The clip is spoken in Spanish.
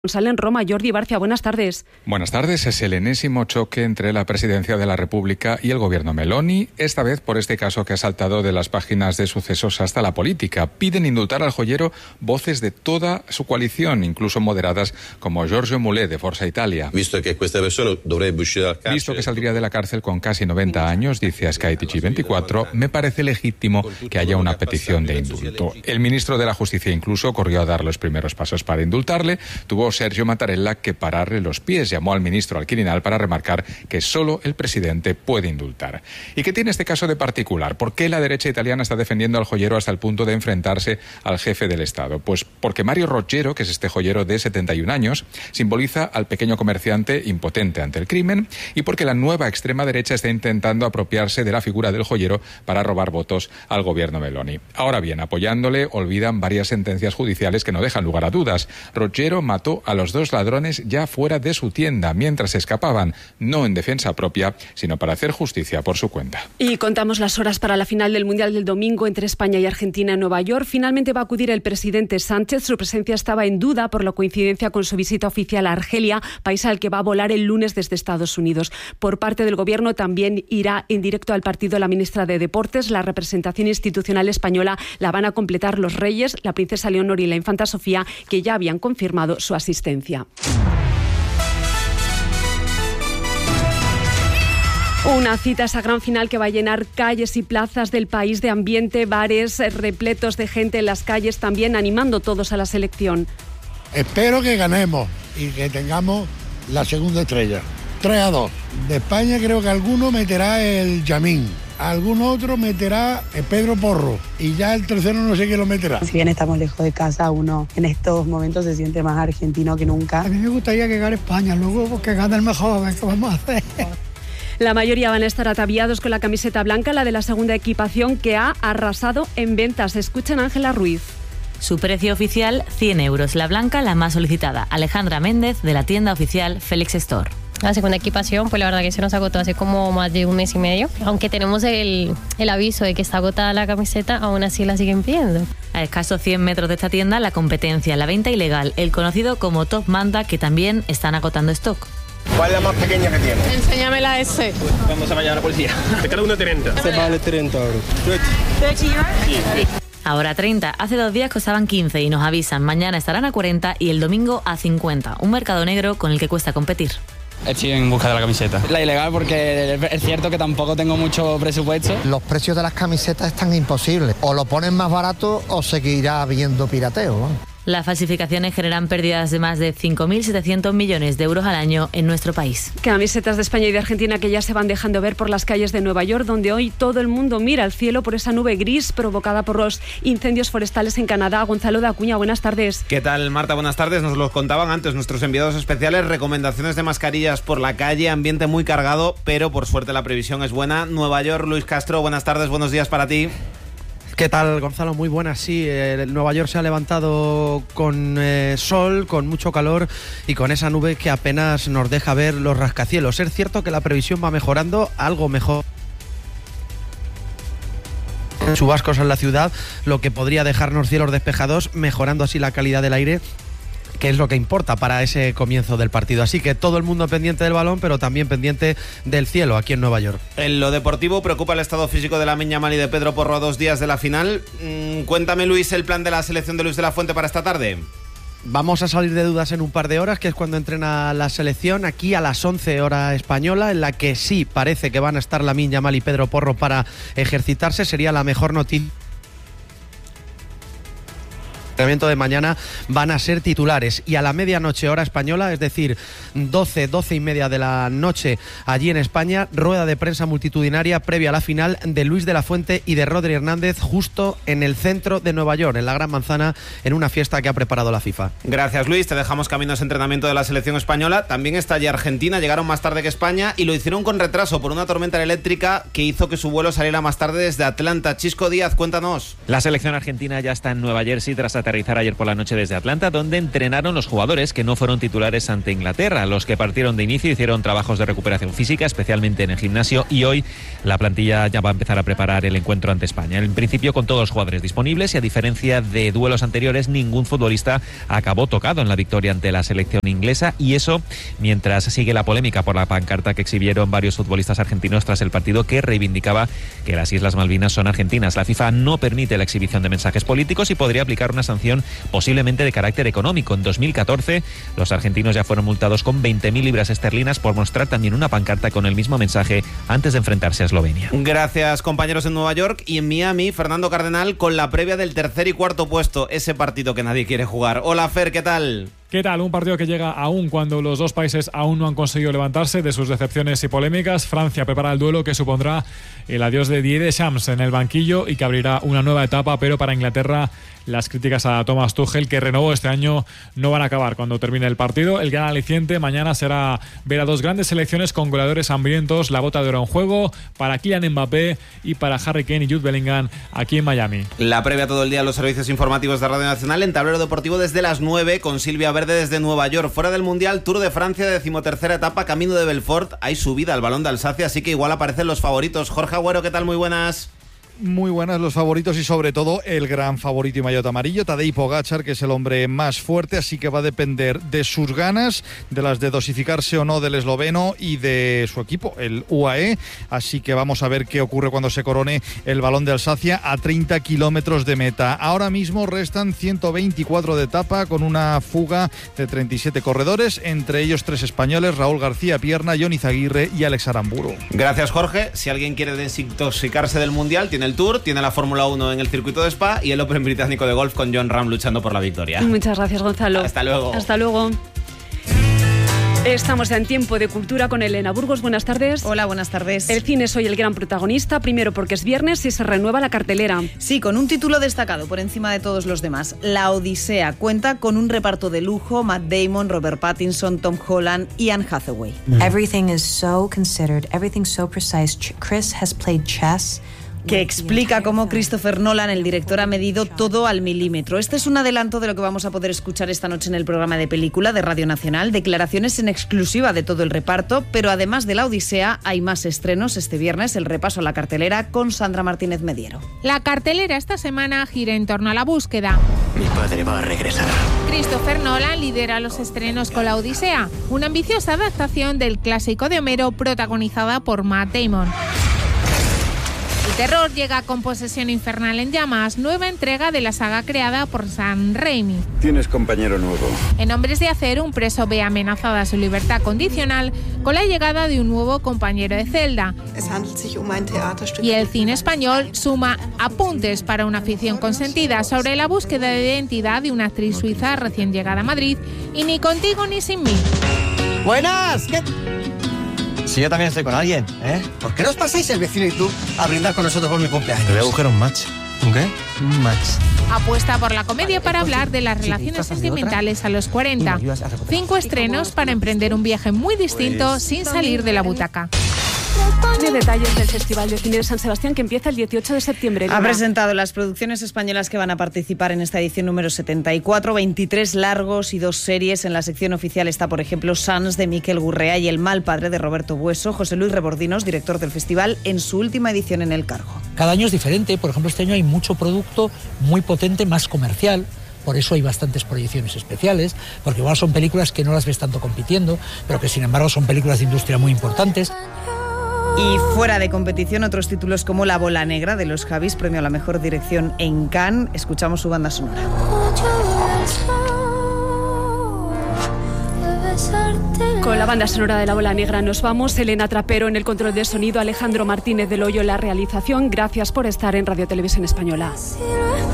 En Roma, Jordi Barcia, buenas tardes. Buenas tardes. Es el enésimo choque entre la Presidencia de la República y el gobierno Meloni, esta vez por este caso que ha saltado de las páginas de Sucesos hasta la política. Piden indultar al joyero voces de toda su coalición, incluso moderadas como Giorgio Mulè de Forza Italia. Visto que saldría de la cárcel con casi 90 años, dice a Sky TG24, me parece legítimo que haya una petición de indulto. El ministro de la Justicia incluso corrió a dar los primeros pasos para indultarle. Tuvo Sergio Mattarella que pararle los pies. Llamó al ministro al Quirinal para remarcar que solo el presidente puede indultar. ¿Y qué tiene este caso de particular? ¿Por qué la derecha italiana está defendiendo al joyero hasta el punto de enfrentarse al jefe del Estado? Pues porque Mario Roggero, que es este joyero de 71 años, simboliza al pequeño comerciante impotente ante el crimen, y porque la nueva extrema derecha está intentando apropiarse de la figura del joyero para robar votos al gobierno Meloni. Ahora bien, apoyándole, olvidan varias sentencias judiciales que no dejan lugar a dudas. Roggero mató a los dos ladrones ya fuera de su tienda mientras escapaban, no en defensa propia, sino para hacer justicia por su cuenta. Y contamos las horas para la final del Mundial del domingo entre España y Argentina en Nueva York. Finalmente va a acudir el presidente Sánchez. Su presencia estaba en duda por la coincidencia con su visita oficial a Argelia, país al que va a volar el lunes desde Estados Unidos. Por parte del Gobierno también irá en directo al partido la ministra de Deportes. La representación institucional española la van a completar los reyes, la princesa Leonor y la infanta Sofía, que ya habían confirmado su asistencia. Una cita, esa gran final que va a llenar calles y plazas del país de ambiente, bares repletos de gente en las calles, también animando todos a la selección. Espero que ganemos y que tengamos la segunda estrella. 3-2. De España creo que alguno meterá el Yamín, algún otro meterá el Pedro Porro y ya el tercero no sé quién lo meterá. Si bien estamos lejos de casa, uno en estos momentos se siente más argentino que nunca. A mí me gustaría que gane España, luego que gane el mejor, a ver qué vamos a hacer. La mayoría van a estar ataviados con la camiseta blanca, la de la segunda equipación, que ha arrasado en ventas. Escuchen a Ángela Ruiz. Su precio oficial, 100 euros. La blanca, la más solicitada. Alejandra Méndez, de la tienda oficial Félix Store. La segunda equipación, pues la verdad que se nos agotó hace como más de un mes y medio. Aunque tenemos el aviso de que está agotada la camiseta, aún así la siguen pidiendo. A escasos 100 metros de esta tienda, la competencia, la venta ilegal, el conocido como Top Manta, que también están agotando stock. ¿Cuál es la más pequeña que tiene? Enséñame la S. ¿Cuándo se va a llamar la policía? Te queda una 30. Se vale 30 euros. Sí. Ahora 30. Hace 2 días costaban 15 y nos avisan, mañana estarán a 40 y el domingo a 50. Un mercado negro con el que cuesta competir. Estoy en busca de la camiseta. La ilegal porque es cierto que tampoco tengo mucho presupuesto. Los precios de las camisetas están imposibles. O lo ponen más barato o seguirá habiendo pirateo, ¿no? Las falsificaciones generan pérdidas de más de 5.700 millones de euros al año en nuestro país. Camisetas de España y de Argentina que ya se van dejando ver por las calles de Nueva York, donde hoy todo el mundo mira al cielo por esa nube gris provocada por los incendios forestales en Canadá. Gonzalo de Acuña, buenas tardes. ¿Qué tal, Marta? Buenas tardes. Nos lo contaban antes nuestros enviados especiales. Recomendaciones de mascarillas por la calle, ambiente muy cargado, pero por suerte la previsión es buena. Nueva York, Luis Castro, buenas tardes, buenos días para ti. ¿Qué tal, Gonzalo? Muy buenas, sí. Nueva York se ha levantado con sol, con mucho calor y con esa nube que apenas nos deja ver los rascacielos. Es cierto que la previsión va mejorando, algo mejor. Chubascos en la ciudad, lo que podría dejarnos cielos despejados, mejorando así la calidad del aire, que es lo que importa para ese comienzo del partido. Así que todo el mundo pendiente del balón, pero también pendiente del cielo aquí en Nueva York. En lo deportivo, preocupa el estado físico de Lamine Yamal y de Pedro Porro a 2 días de la final. Cuéntame, Luis, el plan de la selección de Luis de la Fuente para esta tarde. Vamos a salir de dudas en un par de horas, que es cuando entrena la selección, aquí a las 11 hora española, en la que sí parece que van a estar Lamine Yamal y Pedro Porro para ejercitarse. Sería la mejor noticia. De mañana van a ser titulares y a la medianoche hora española, es decir 12 y media de la noche allí en España, rueda de prensa multitudinaria previa a la final de Luis de la Fuente y de Rodri Hernández justo en el centro de Nueva York, en la Gran Manzana, en una fiesta que ha preparado la FIFA. Gracias, Luis, te dejamos camino a ese entrenamiento de la selección española. También está allí Argentina, llegaron más tarde que España y lo hicieron con retraso por una tormenta eléctrica que hizo que su vuelo saliera más tarde desde Atlanta. Chisco Díaz, cuéntanos. La selección argentina ya está en Nueva Jersey tras aterrizar aterrizar ayer por la noche desde Atlanta, donde entrenaron los jugadores que no fueron titulares ante Inglaterra. Los que partieron de inicio hicieron trabajos de recuperación física, especialmente en el gimnasio, y hoy la plantilla ya va a empezar a preparar el encuentro ante España. En principio con todos los jugadores disponibles, y a diferencia de duelos anteriores, ningún futbolista acabó tocado en la victoria ante la selección inglesa, y eso mientras sigue la polémica por la pancarta que exhibieron varios futbolistas argentinos tras el partido, que reivindicaba que las Islas Malvinas son argentinas. La FIFA no permite la exhibición de mensajes políticos y podría aplicar una sanción posiblemente de carácter económico. En 2014 los argentinos ya fueron multados con 20.000 libras esterlinas por mostrar también una pancarta con el mismo mensaje antes de enfrentarse a Eslovenia. Gracias, compañeros en Nueva York. Y en Miami, Fernando Cardenal con la previa del tercer y cuarto puesto, ese partido que nadie quiere jugar. Hola, Fer, ¿qué tal? ¿Qué tal? Un partido que llega aún cuando los dos países aún no han conseguido levantarse de sus decepciones y polémicas. Francia prepara el duelo que supondrá el adiós de Didier Deschamps en el banquillo y que abrirá una nueva etapa, pero para Inglaterra las críticas a Thomas Tuchel, que renovó este año, no van a acabar cuando termine el partido. El gran aliciente mañana será ver a dos grandes selecciones con goleadores hambrientos, la bota de oro en juego para Kylian Mbappé y para Harry Kane y Jude Bellingham aquí en Miami. La previa todo el día en los servicios informativos de Radio Nacional, en Tablero Deportivo desde las 9 con Silvia Verde desde Nueva York. Fuera del Mundial, Tour de Francia, 13ª etapa, camino de Belfort. Hay subida al Balón de Alsacia, así que igual aparecen los favoritos. Jorge Agüero, ¿qué tal? Muy buenas. Muy buenas los favoritos y sobre todo el gran favorito y maillot amarillo, Tadej Pogačar, que es el hombre más fuerte, así que va a depender de sus ganas, de las de dosificarse o no del esloveno y de su equipo, el UAE, así que vamos a ver qué ocurre cuando se corone el Balón de Alsacia a 30 kilómetros de meta. Ahora mismo restan 124 de etapa con una fuga de 37 corredores, entre ellos 3 españoles, Raúl García Pierna, Jon Izaguirre y Alex Aramburu. Gracias, Jorge. Si alguien quiere desintoxicarse del Mundial, tiene el Tour, tiene la Fórmula 1 en el circuito de Spa y el Open británico de golf con Jon Rahm luchando por la victoria. Muchas gracias, Gonzalo. Hasta luego. Hasta luego. Estamos ya en tiempo de cultura con Elena Burgos. Buenas tardes. Hola, buenas tardes. El cine es hoy el gran protagonista, primero porque es viernes y se renueva la cartelera. Sí, con un título destacado por encima de todos los demás. La Odisea cuenta con un reparto de lujo: Matt Damon, Robert Pattinson, Tom Holland y Anne Hathaway. Everything is so considered, everything so precise. Chris has played chess. Que explica cómo Christopher Nolan, el director, ha medido todo al milímetro. Este es un adelanto de lo que vamos a poder escuchar esta noche en el programa de película de Radio Nacional. Declaraciones en exclusiva de todo el reparto, pero además de La Odisea hay más estrenos. Este viernes el repaso a la cartelera con Sandra Martínez Mediero. La cartelera esta semana gira en torno a La búsqueda. Mi padre va a regresar. Christopher Nolan lidera los estrenos con La Odisea, una ambiciosa adaptación del clásico de Homero protagonizada por Matt Damon. El terror llega con Posesión Infernal en Llamas, nueva entrega de la saga creada por Sam Raimi. Tienes compañero nuevo. En Hombres de Acero, un preso ve amenazada su libertad condicional con la llegada de un nuevo compañero de celda. Y el cine español suma Apuntes para una ficción consentida sobre la búsqueda de identidad de una actriz suiza recién llegada a Madrid y Ni contigo ni sin mí. ¡Buenas! ¿Qué? Si yo también estoy con alguien, ¿eh? ¿Por qué no os pasáis el vecino y tú a brindar con nosotros por mi cumpleaños? Te voy a buscar un match. ¿Un qué? Un match. Apuesta por la comedia para hablar de las relaciones sentimentales a los 40. 5 estrenos para emprender un viaje muy distinto sin salir de la butaca. De detalles del Festival de Cine de San Sebastián, que empieza el 18 de septiembre. Ha presentado las producciones españolas que van a participar en esta edición número 74, 23 largos y 2 series. En la sección oficial está, por ejemplo, Sans de Miquel Gurrea y El mal padre de Roberto Bueso. José Luis Rebordinos, director del festival, en su última edición en el cargo. Cada año es diferente. Por ejemplo, este año hay mucho producto muy potente, más comercial. Por eso hay bastantes proyecciones especiales, porque igual son películas que no las ves tanto compitiendo, pero que sin embargo son películas de industria muy importantes. Y fuera de competición, otros títulos como La bola negra de los Javis, premio a la mejor dirección en Cannes. Escuchamos su banda sonora. Con la banda sonora de La bola negra nos vamos. Elena Trapero en el control de sonido, Alejandro Martínez del Hoyo en la realización. Gracias por estar en Radio Televisión Española.